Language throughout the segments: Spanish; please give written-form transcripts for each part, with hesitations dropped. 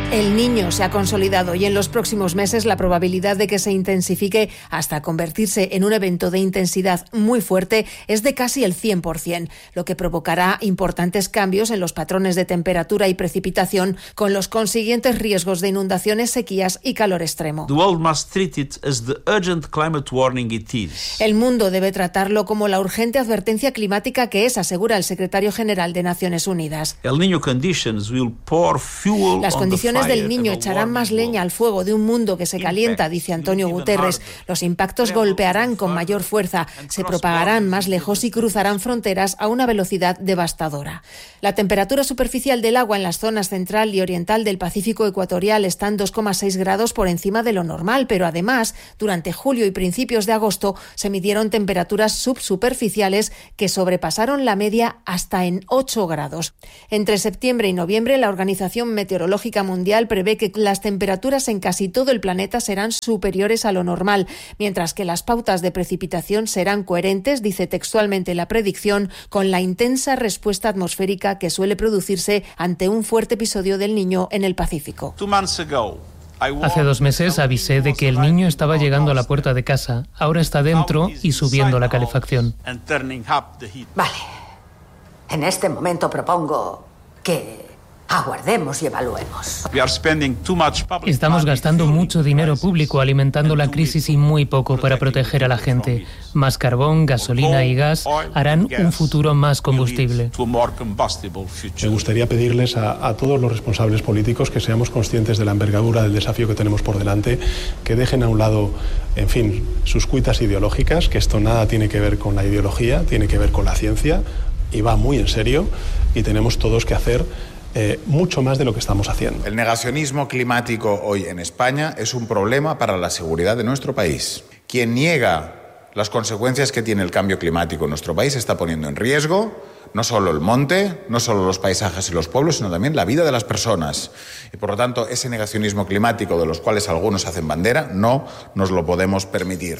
El Niño se ha consolidado y en los próximos meses la probabilidad de que se intensifique hasta convertirse en un evento de intensidad muy fuerte es de casi el 100%, lo que provocará importantes cambios en los patrones de temperatura y precipitación, con los consiguientes riesgos de inundaciones, sequías y calor extremo. El mundo debe tratarlo como la urgente advertencia climática que es, asegura el secretario general de Naciones Unidas. Las condiciones del Niño echarán más leña al fuego de un mundo que se calienta, dice Antonio Guterres. Los impactos golpearán con mayor fuerza, se propagarán más lejos y cruzarán fronteras a una velocidad devastadora. La temperatura superficial del agua en las zonas central y oriental del Pacífico ecuatorial está en 2,6 grados por encima de lo normal, pero además, durante julio y principios de agosto se midieron temperaturas subsuperficiales que sobrepasaron la media hasta en 8 grados. Entre septiembre y noviembre, la Organización Meteorológica Mundial prevé que las temperaturas en casi todo el planeta serán superiores a lo normal, mientras que las pautas de precipitación serán coherentes, dice textualmente la predicción, con la intensa respuesta atmosférica que suele producirse ante un fuerte episodio del Niño en el Pacífico. Hace 2 meses avisé de que el Niño estaba llegando a la puerta de casa. Ahora está dentro y subiendo la calefacción. Vale. En este momento propongo que aguardemos y evaluemos. Estamos gastando mucho dinero público alimentando la crisis y muy poco para proteger a la gente. Más carbón, gasolina y gas harán un futuro más combustible. Me gustaría pedirles a todos los responsables políticos que seamos conscientes de la envergadura del desafío que tenemos por delante, que dejen a un lado, en fin, sus cuitas ideológicas, que esto nada tiene que ver con la ideología, tiene que ver con la ciencia y va muy en serio, y tenemos todos que hacer mucho más de lo que estamos haciendo. El negacionismo climático hoy en España es un problema para la seguridad de nuestro país. Quien niega las consecuencias que tiene el cambio climático en nuestro país está poniendo en riesgo no solo el monte, no solo los paisajes y los pueblos, sino también la vida de las personas. Y por lo tanto, ese negacionismo climático de los cuales algunos hacen bandera, no nos lo podemos permitir.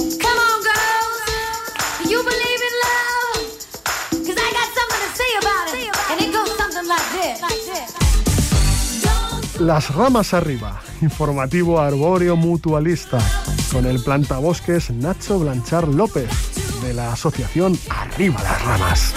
Las ramas arriba, informativo arbóreo mutualista, con el plantabosques Nacho Blanchard López, de la asociación Arriba las Ramas.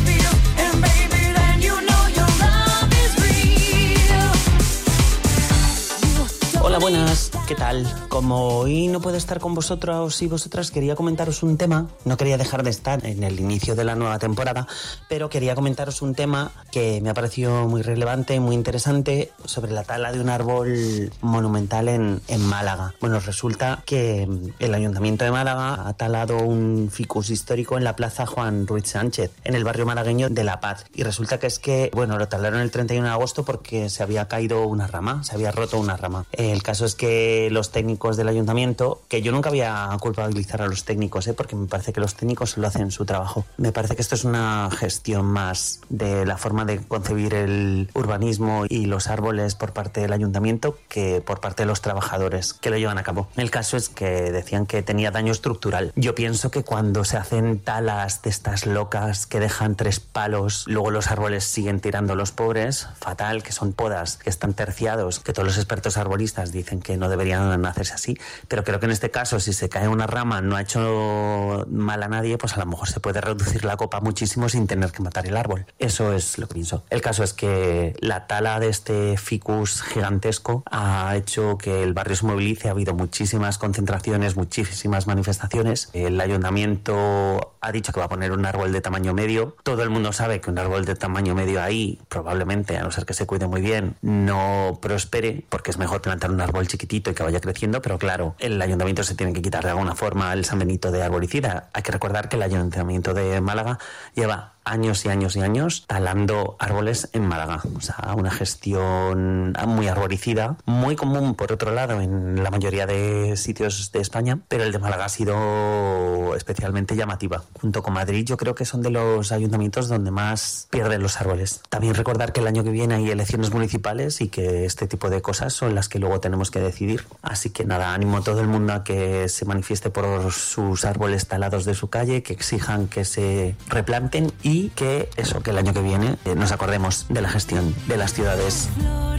Hola, buenas, ¿qué tal? Como hoy no puedo estar con vosotros y vosotras, quería comentaros un tema. No quería dejar de estar en el inicio de la nueva temporada, pero quería comentaros un tema que me ha parecido muy relevante, muy interesante, sobre la tala de un árbol monumental en Málaga. Bueno, resulta que el Ayuntamiento de Málaga ha talado un ficus histórico en la Plaza Juan Ruiz Sánchez, en el barrio malagueño de La Paz. Y resulta que es que, bueno, lo talaron el 31 de agosto porque se había caído una rama, se había roto una rama. El caso es que los técnicos del ayuntamiento, que yo nunca voy a culpabilizar a los técnicos, porque me parece que los técnicos solo hacen su trabajo. Me parece que esto es una gestión más de la forma de concebir el urbanismo y los árboles por parte del ayuntamiento que por parte de los trabajadores que lo llevan a cabo. El caso es que decían que tenía daño estructural. Yo pienso que cuando se hacen talas de estas locas que dejan 3 palos, luego los árboles siguen tirando los pobres, fatal, que son podas que están terciados, que todos los expertos arbolistas dicen que no deberían hacerse así, pero creo que en este caso, si se cae una rama, no ha hecho mal a nadie, pues a lo mejor se puede reducir la copa muchísimo sin tener que matar el árbol. Eso es lo que pienso. El caso es que la tala de este ficus gigantesco ha hecho que el barrio se movilice. Ha habido muchísimas concentraciones, muchísimas manifestaciones. El ayuntamiento ha dicho que va a poner un árbol de tamaño medio. Todo el mundo sabe que un árbol de tamaño medio ahí, probablemente, a no ser que se cuide muy bien, no prospere, porque es mejor plantar un árbol chiquitito y que vaya creciendo, pero claro, el ayuntamiento se tiene que quitar de alguna forma el San Benito de arbolicida. Hay que recordar que el ayuntamiento de Málaga lleva años y años y años talando árboles en Málaga. O sea, una gestión muy arboricida, muy común por otro lado en la mayoría de sitios de España, pero el de Málaga ha sido especialmente llamativa. Junto con Madrid, yo creo que son de los ayuntamientos donde más pierden los árboles. También recordar que el año que viene hay elecciones municipales y que este tipo de cosas son las que luego tenemos que decidir. Así que nada, animo a todo el mundo a que se manifieste por sus árboles talados de su calle, que exijan que se replanten y que el año que viene nos acordemos de la gestión de las ciudades.